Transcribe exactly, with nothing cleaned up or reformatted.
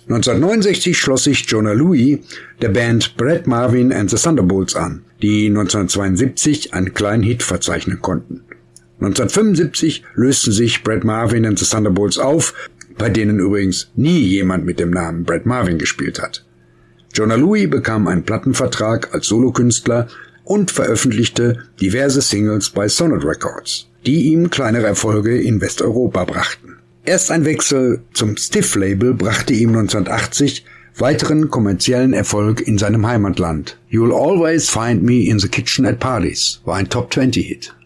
neunzehnhundertneunundsechzig schloss sich Jona Lewie der Band Brad Marvin and the Thunderbolts an, die neunzehnhundertzweiundsiebzig einen kleinen Hit verzeichnen konnten. neunzehnhundertfünfundsiebzig lösten sich Brad Marvin and the Thunderbolts auf, bei denen übrigens nie jemand mit dem Namen Brad Marvin gespielt hat. Jona Lewie bekam einen Plattenvertrag als Solokünstler und veröffentlichte diverse Singles bei Sonnet Records, die ihm kleinere Erfolge in Westeuropa brachten. Erst ein Wechsel zum Stiff-Label brachte ihm neunzehnhundertachtzig weiteren kommerziellen Erfolg in seinem Heimatland. You'll Always Find Me in the Kitchen at Parties war ein Top zwanzig Hit.